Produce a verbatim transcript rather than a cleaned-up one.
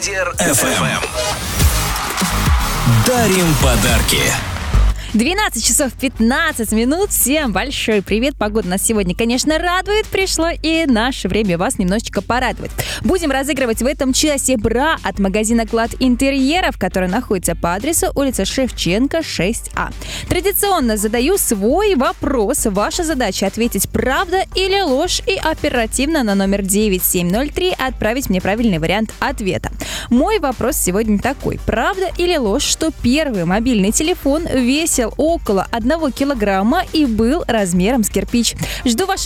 эф эм. Дарим подарки. двенадцать часов пятнадцать минут. Всем большой привет. Погода нас сегодня, конечно, радует. Пришло и наше время вас немножечко порадовать. Будем разыгрывать в этом часе бра от магазина «Клад интерьеров», который находится по адресу улица Шевченко, шесть а. Традиционно задаю свой вопрос. Ваша задача — ответить правда или ложь и оперативно на номер девять семь ноль три отправить мне правильный вариант ответа. Мой вопрос сегодня такой. Правда или ложь, что первый мобильный телефон весил около одного килограмма и был размером с кирпич? Жду ваши